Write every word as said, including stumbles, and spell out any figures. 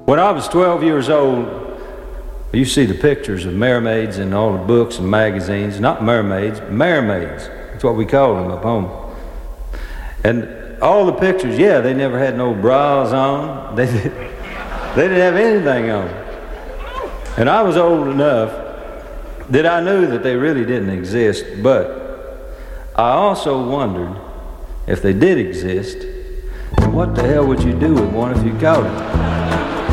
When I was twelve years old, you see the pictures of mermaids in all the books and magazines. Not mermaids, mermaids. That's what we call them up home. And all the pictures, yeah, they never had no bras on. They, did, they didn't have anything on. And I was old enough that I knew that they really didn't exist, but I also wondered if they did exist, then what the hell would you do with one if you caught it?